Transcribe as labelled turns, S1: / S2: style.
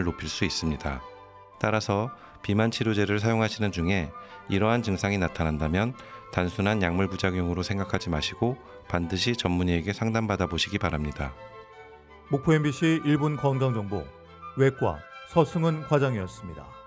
S1: 위험을 높일 수 있습니다. 따라서 비만 치료제를 사용하시는 중에 이러한 증상이 나타난다면 단순한 약물 부작용으로 생각하지 마시고 반드시 전문의에게 상담받아 보시기 바랍니다.
S2: 목포 MBC 1분 건강정보 외과 서승은 과장이었습니다.